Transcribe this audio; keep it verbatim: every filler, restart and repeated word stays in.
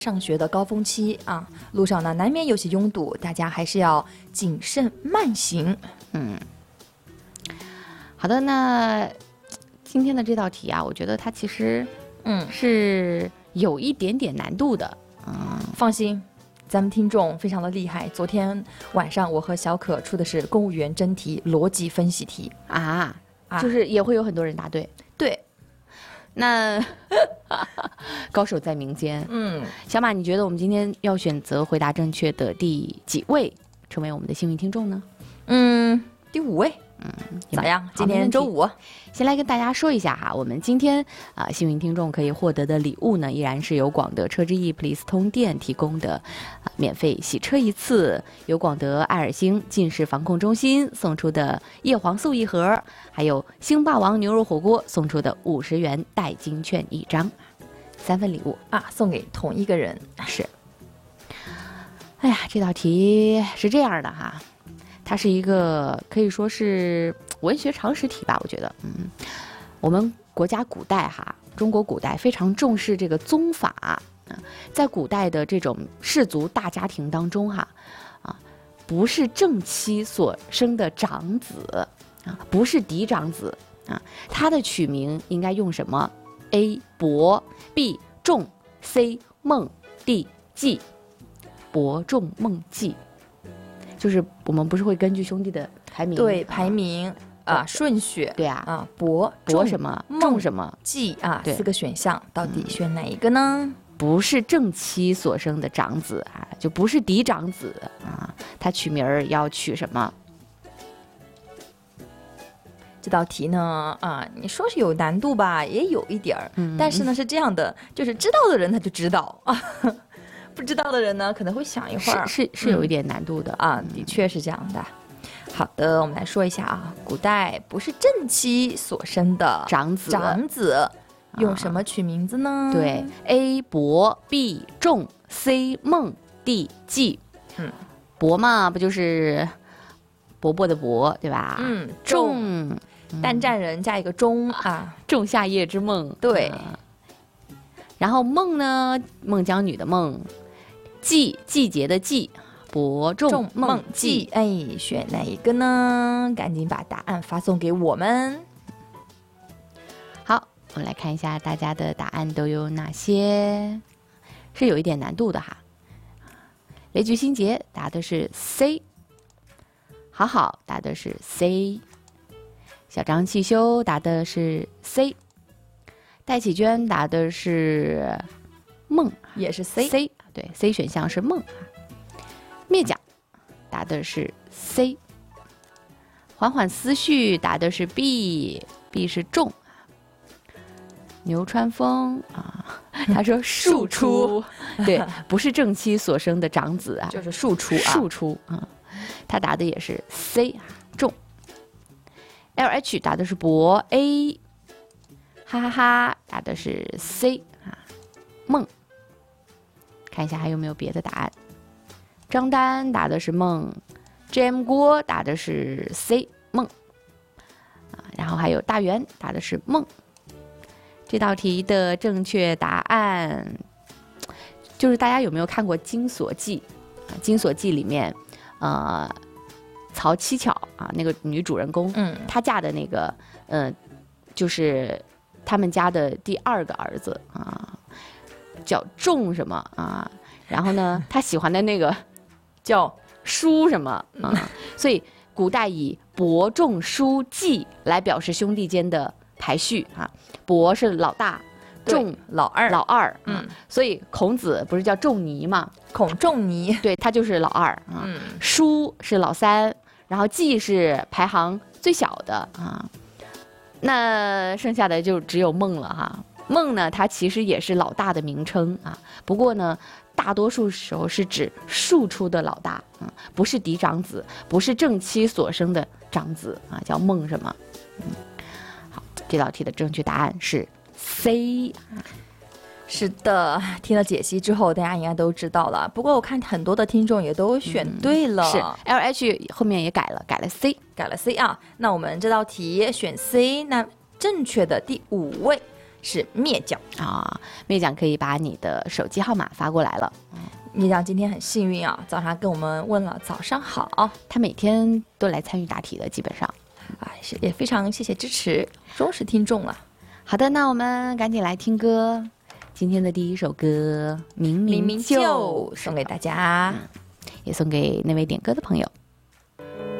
上学的高峰期啊，路上呢难免有些拥堵，大家还是要谨慎慢行。 嗯，好的，那今天的这道题啊，我觉得它其实嗯是有一点点难度的。嗯， 放心，咱们听众非常的厉害。昨天晚上我和小可出的是公务员真题逻辑分析题啊， 啊就是也会有很多人答对。 对， 那高手在民间。 嗯， 小马，你觉得我们今天要选择回答正确的第几位成为我们的幸运听众呢？ 嗯，第五位， 嗯， 咋样？今没问题天周五， 先来跟大家说一下哈，我们今天啊、呃、幸运听众可以获得的礼物呢，依然是由广德车之翼 Please 通电提供的啊、呃、免费洗车一次，由广德爱尔星近视防控中心送出的叶黄素一盒，还有星霸王牛肉火锅送出的五十元代金券一张，三份礼物啊，送给同一个人。 是。哎呀，这道题是这样的哈，它是一个可以说是文学常识题吧，我觉得，嗯，我们国家古代哈，中国古代非常重视这个宗法啊，在古代的这种氏族大家庭当中哈，啊，不是正妻所生的长子啊，不是嫡长子啊，他的取名应该用什么 ？A. 伯 B. 仲 C. 孟 D. 季，伯仲孟季。就是我们不是会根据兄弟的排名对，排名啊顺序， 对啊啊伯伯什么仲什么季啊对四个选项，到底选哪一个呢？ 不是正妻所生的长子啊，就不是嫡长子啊，他取名儿要取什么？ 这道题呢，啊，你说是有难度吧，也有一点儿， 嗯但是呢是这样的，就是知道的人他就知道啊，不知道的人呢可能会想一会儿， 是是是有一点难度的、 嗯、啊，的确是这样的。好的，我们来说一下啊，古代不是正妻所生的长子， 长子用什么取名字呢？ 对 ，A 伯 B 仲 C 孟 D 季。 嗯， 伯嘛，不就是伯伯的伯，对吧？ 嗯， 仲， 单站人加一个中啊， 仲夏夜之梦。 对。 啊、然后孟呢，孟姜女的孟，季季节的季。伯仲孟季， 哎，选哪一个呢？赶紧把答案发送给我们。 好，我们来看一下大家的答案都有哪些，是有一点难度的哈。雷菊心杰答的是 C， 好好答的是 C， 小张汽修答的是 C， 戴启娟答的是梦， 也是 C， C 对 C 选项是梦。灭甲答的是 C， 缓缓思绪答的是 B，B 是仲。牛川枫啊，他说庶出，对，不是正妻所生的长子啊， 就是庶出啊， 庶出啊，他答的也是 C 啊，仲。L H 答的是伯 A， 哈哈哈答的是 C 啊，梦。看一下还有没有别的答案。张丹答的是梦 ，J M 郭答的是 C 梦，啊，然后还有大元答的是梦。这道题的正确答案就是大家有没有看过《金锁记》啊？《金锁记》里面，呃，曹七巧啊，那个女主人公， 嗯， 她嫁的那个，呃，就是他们家的第二个儿子啊，叫仲什么啊？然后呢，她喜欢的那个。叫叔什么啊？所以古代以伯仲叔季来表示兄弟间的排序啊。伯是老大，仲老二， 老二， 嗯， 所以孔子不是叫仲尼嘛？ 孔仲尼， 对，他就是老二啊。 嗯， 叔是老三，然后季是排行最小的啊。那剩下的就只有孟了哈。孟呢，他其实也是老大的名称啊，不过呢。大多数时候是指庶出的老大，嗯，不是嫡长子，不是正妻所生的长子啊，叫孟什么？嗯，好，这道题的正确答案是 C。 是的，听了解析之后，大家应该都知道了。不过我看很多的听众也都选对了， 嗯、是 L H 后面也改了，改了 C， 改了 C 啊。那我们这道题选 C， 那正确的第五位是灭奖啊，灭奖可以把你的手机号码发过来了。 灭奖今天很幸运啊，早上跟我们问了早上好， 他每天都来参与答题的，基本上， 啊，是也非常谢谢支持，忠实听众了。 好的，那我们赶紧来听歌。今天的第一首歌《明明就》 送给大家， 也送给那位点歌的朋友。